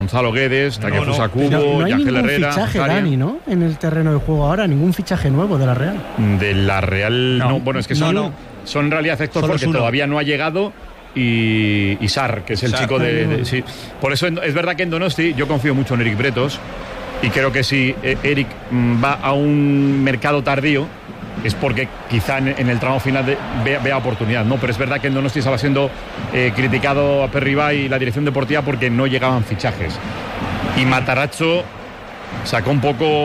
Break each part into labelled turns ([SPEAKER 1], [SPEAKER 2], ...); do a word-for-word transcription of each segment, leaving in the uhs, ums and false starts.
[SPEAKER 1] Gonzalo Guedes, Takefusa
[SPEAKER 2] no, no.
[SPEAKER 1] Kubo,
[SPEAKER 3] no hay
[SPEAKER 1] Yangel
[SPEAKER 3] ningún
[SPEAKER 1] Herrera.
[SPEAKER 3] fichaje,
[SPEAKER 1] Zaria.
[SPEAKER 3] Dani, ¿no? En el terreno de juego ahora, ningún fichaje nuevo de la Real.
[SPEAKER 1] De la Real, no. no. Bueno, es que son,
[SPEAKER 2] no, no.
[SPEAKER 1] son en realidad Héctor
[SPEAKER 2] Solo
[SPEAKER 1] porque
[SPEAKER 2] es uno.
[SPEAKER 1] todavía no ha llegado. Y, y Sar, que es el
[SPEAKER 2] Sar.
[SPEAKER 1] chico de, de. Sí. Por eso es verdad que en Donosti yo confío mucho en Eric Bretos. Y creo que si Eric va a un mercado tardío es porque quizá en, en el tramo final de, vea, vea oportunidad, ¿no? Pero es verdad que en Donosti estaba siendo eh, criticado a Perribay y la dirección deportiva porque no llegaban fichajes. Y Matarazzo sacó un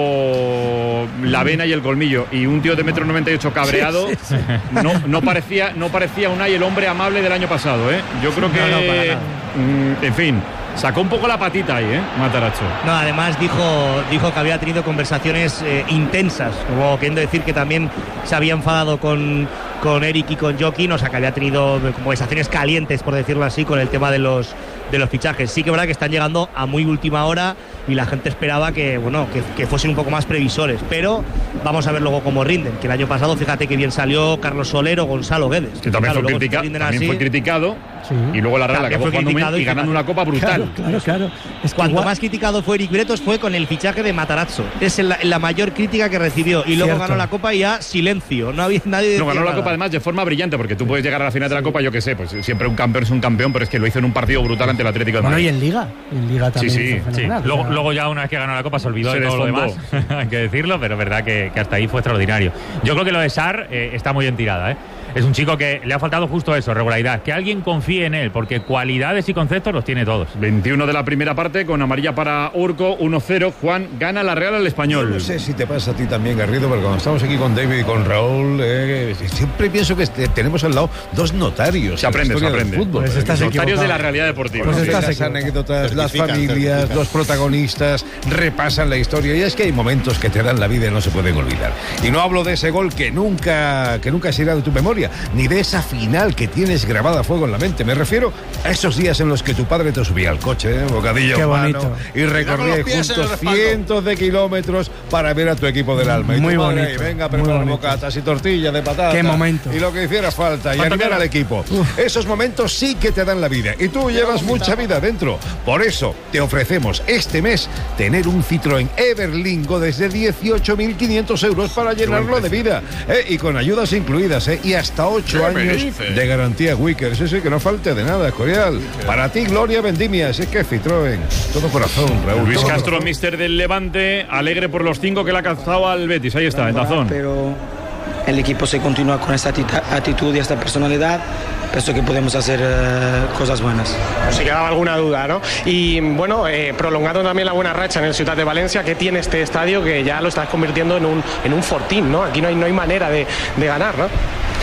[SPEAKER 1] poco la vena y el colmillo. Y un tío de metro noventa y ocho cabreado, sí, sí, sí. No, no, parecía, no parecía Unai el hombre amable del año pasado, ¿eh? Yo creo que,
[SPEAKER 2] no, no, para nada.
[SPEAKER 1] Mm, en fin, sacó un poco la patita ahí, ¿eh? Matarazzo.
[SPEAKER 2] No, además dijo, dijo que había tenido conversaciones eh, intensas, como queriendo decir que también se había enfadado con, con Eric y con Joaquín, o sea, que había tenido conversaciones calientes, por decirlo así, con el tema de los de los fichajes. Sí que es verdad que están llegando a muy última hora y la gente esperaba que, bueno, que, que fuesen un poco más previsores, pero vamos a ver luego cómo rinden, que el año pasado, fíjate que bien salió Carlos Soler o Gonzalo Guedes.
[SPEAKER 1] Que también,
[SPEAKER 2] claro,
[SPEAKER 1] fue, critica,
[SPEAKER 2] si
[SPEAKER 1] también
[SPEAKER 2] así,
[SPEAKER 1] fue criticado, sí. Y luego la Real
[SPEAKER 2] claro,
[SPEAKER 1] acabó jugando bien y, y ganando una copa brutal.
[SPEAKER 3] Claro, claro, claro. Es que
[SPEAKER 2] Cuanto
[SPEAKER 3] igual...
[SPEAKER 2] más criticado fue Eric Bretos fue con el fichaje de Matarazzo. Es la, la mayor crítica que recibió. Y luego Cierto. ganó la copa y ya silencio. No había nadie.
[SPEAKER 1] No, ganó
[SPEAKER 2] nada.
[SPEAKER 1] la copa además de forma brillante, porque tú puedes llegar a la final de la copa, yo qué sé, pues siempre un campeón es un campeón, pero es que lo hizo en un partido brutal ante el Atlético de Madrid.
[SPEAKER 3] Bueno, y en Liga. En Liga también.
[SPEAKER 1] Sí, sí.
[SPEAKER 4] sí. Luego, o sea, luego ya una vez que ganó la copa se olvidó se de todo lo demás, hay que decirlo, pero es verdad que, que hasta ahí fue extraordinario. Yo creo que lo de Sar eh, está muy en tirada, ¿eh? Es un chico que le ha faltado justo eso, regularidad, que alguien confíe en él, porque cualidades y conceptos los tiene todos.
[SPEAKER 1] veintiuno de la primera parte, con amarilla para Urco, uno cero. Juan, gana la Real al Español.
[SPEAKER 5] Yo no sé si te pasa a ti también, Garrido, porque cuando estamos aquí con David y con Raúl, eh, siempre pienso que tenemos al lado dos notarios.
[SPEAKER 1] Se aprende, se aprende.
[SPEAKER 5] Fútbol,
[SPEAKER 3] pues
[SPEAKER 5] eh,
[SPEAKER 3] estás
[SPEAKER 1] notarios
[SPEAKER 3] equivocado.
[SPEAKER 1] de la realidad deportiva.
[SPEAKER 5] Pues
[SPEAKER 3] ¿no?
[SPEAKER 5] estas
[SPEAKER 3] Estás
[SPEAKER 5] anécdotas, las familias, los protagonistas repasan la historia, y es que hay momentos que te dan la vida y no se pueden olvidar. Y no hablo de ese gol que nunca, que nunca se irá de tu memoria, ni de esa final que tienes grabada a fuego en la mente. Me refiero a esos días en los que tu padre te subía al coche, ¿eh? bocadillo en mano, y recorría juntos cientos de kilómetros para ver a tu equipo del alma. Y
[SPEAKER 3] muy
[SPEAKER 5] tu madre
[SPEAKER 3] bonito,
[SPEAKER 5] ahí, venga a preparar bocatas y tortillas de patata.
[SPEAKER 3] Qué momento.
[SPEAKER 5] Y lo que hiciera falta, y animar al equipo. Uf. Esos momentos sí que te dan la vida. Y tú llevas mucha vida dentro. Por eso te ofrecemos este mes tener un Citroën Everlingo desde dieciocho mil quinientos euros para llenarlo de vida. ¿eh? Y con ayudas incluidas, ¿eh? y hasta ocho años de garantía Wicker. Sí, sí, que no falte de nada, Escorial. Para ti, Gloria Vendimia. Es que Citroën, todo corazón, Raúl.
[SPEAKER 1] Luis Castro, mister del Levante, alegre por los cinco que le ha cazado al Betis. Ahí está, en Dazón.
[SPEAKER 6] Pero el equipo se continúa con esta actitud y esta personalidad. Pienso que podemos hacer uh, cosas buenas.
[SPEAKER 7] Si quedaba alguna duda, ¿no? Y bueno, eh, prolongando también la buena racha en el Ciutat de Valencia, que tiene este estadio que ya lo estás convirtiendo en un, en un fortín, ¿no? Aquí no hay, no hay manera de, de ganar, ¿no?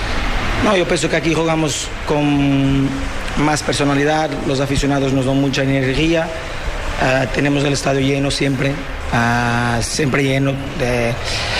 [SPEAKER 6] No, yo pienso que aquí jugamos con más personalidad, los aficionados nos dan mucha energía, uh, tenemos el estadio lleno siempre, uh, siempre lleno de,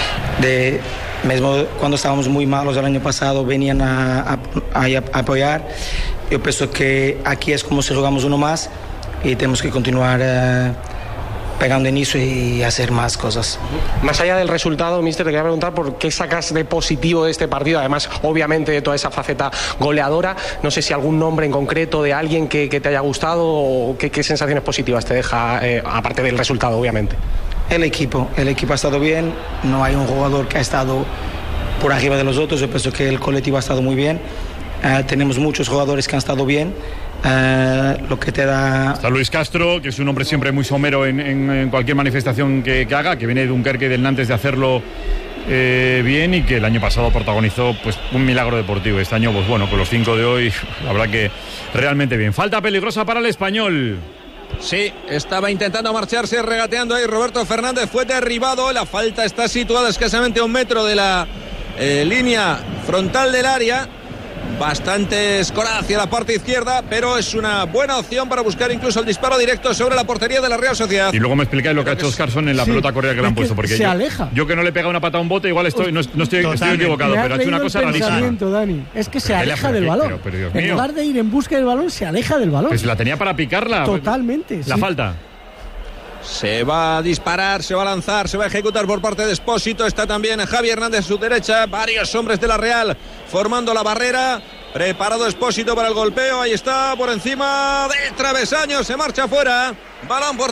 [SPEAKER 6] de... Mesmo cuando estábamos muy malos el año pasado venían a, a, a, a apoyar. Yo pienso que aquí es como si jugamos uno más y tenemos que continuar uh, pegando inicio y hacer más cosas.
[SPEAKER 7] Más allá del resultado, mister, te quería preguntar por qué sacas de positivo de este partido, además obviamente de toda esa faceta goleadora. No sé si algún nombre en concreto de alguien que, que te haya gustado o qué, qué sensaciones positivas te deja, eh, aparte del resultado, obviamente.
[SPEAKER 6] El equipo, el equipo ha estado bien, no hay un jugador que ha estado por arriba de los otros. Yo pienso que el colectivo ha estado muy bien, uh, tenemos muchos jugadores que han estado bien, uh, lo que te da...
[SPEAKER 1] Está Luis Castro, que es un hombre siempre muy somero en, en, en cualquier manifestación que, que haga, que viene de Dunkerque y del Nantes de hacerlo eh, bien, y que el año pasado protagonizó pues un milagro deportivo. Este año, pues bueno, con los cinco de hoy, la verdad que realmente bien. Falta peligrosa para el Español.
[SPEAKER 8] Sí, estaba intentando marcharse, regateando ahí Roberto Fernández, fue derribado, la falta está situada escasamente a un metro de la eh, línea frontal del área, bastante escorada hacia la parte izquierda, pero es una buena opción para buscar incluso el disparo directo sobre la portería de la Real Sociedad.
[SPEAKER 1] Y luego me explicáis lo que ha hecho Oscarson en la sí, pelota correa que le han puesto, porque
[SPEAKER 3] se
[SPEAKER 1] yo,
[SPEAKER 3] aleja.
[SPEAKER 1] yo que no le he pegado una pata a un bote, igual estoy, no, no estoy, estoy equivocado, pero ha hecho una cosa rarísima.
[SPEAKER 3] Dani, es que se aleja del balón.
[SPEAKER 1] Pero, pero,
[SPEAKER 3] en lugar de ir en busca del balón, se aleja del balón.
[SPEAKER 1] Pues la tenía para picarla.
[SPEAKER 3] Totalmente.
[SPEAKER 1] La
[SPEAKER 3] sí.
[SPEAKER 1] falta.
[SPEAKER 8] Se va a disparar, se va a lanzar, se va a ejecutar por parte de Espósito. Está también Javi Hernández a su derecha. Varios hombres de la Real formando la barrera. Preparado Expósito para el golpeo. Ahí está, por encima del travesaño. Se marcha fuera. Balón por